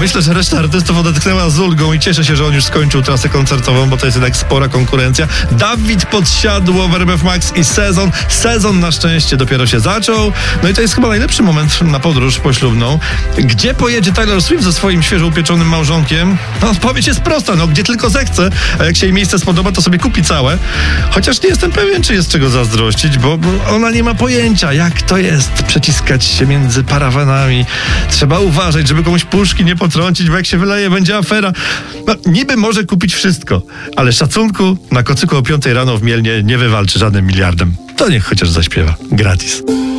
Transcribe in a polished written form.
Myślę, że reszta artystów odetchnęła z ulgą i cieszę się, że on już skończył trasę koncertową, bo to jest jednak spora konkurencja. Dawid Podsiadło w RMF Max i Sezon. Sezon na szczęście dopiero się zaczął. No i to jest chyba najlepszy moment na podróż poślubną. Gdzie pojedzie Taylor Swift ze swoim świeżo upieczonym małżonkiem? No odpowiedź jest prosta, no gdzie tylko zechce, a jak się jej miejsce spodoba, to sobie kupi całe. Chociaż nie jestem pewien, czy jest czego zazdrościć, bo ona nie ma pojęcia, jak to jest przeciskać się między parawanami. Trzeba uważać, żeby komuś puszki nie potrącić, bo jak się wyleje, będzie afera. No, niby może kupić wszystko, ale szacunku na kocyku o 5 rano w Mielnie nie wywalczy żadnym miliardem. To niech chociaż zaśpiewa. Gratis.